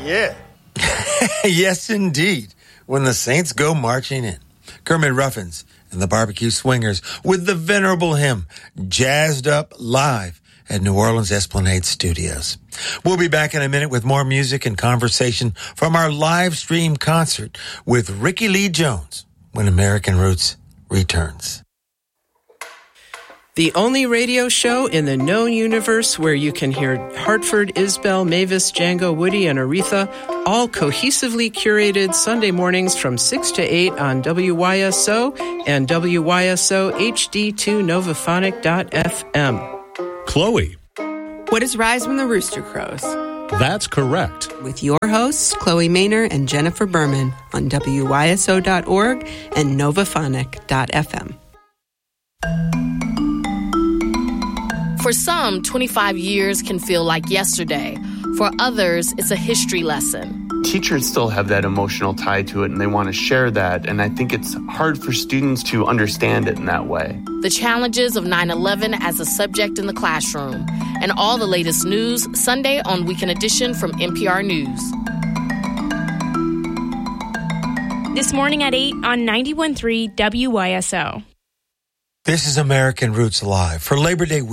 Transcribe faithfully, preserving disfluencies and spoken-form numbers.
yeah. Yes, indeed. When the Saints go marching in. Kermit Ruffins and the Barbecue Swingers with the venerable hymn, Jazzed Up live at New Orleans Esplanade Studios. We'll be back in a minute with more music and conversation from our live stream concert with Ricky Lee Jones when American Roots returns. The only radio show in the known universe where you can hear Hartford, Isbell, Mavis, Django, Woody, and Aretha, all cohesively curated Sunday mornings from six to eight on W Y S O and W Y S O H D two Novaphonic dot F M. Chloe. What is Rise When the Rooster Crows? That's correct. With your hosts, Chloe Maynor and Jennifer Berman on W Y S O dot org and Novaphonic dot F M. For some, twenty-five years can feel like yesterday. For others, it's a history lesson. Teachers still have that emotional tie to it, and they want to share that, and I think it's hard for students to understand it in that way. The challenges of nine eleven as a subject in the classroom, and all the latest news Sunday on Weekend Edition from N P R News. This morning at eight on ninety-one point three W Y S O. This is American Roots Live for Labor Day week.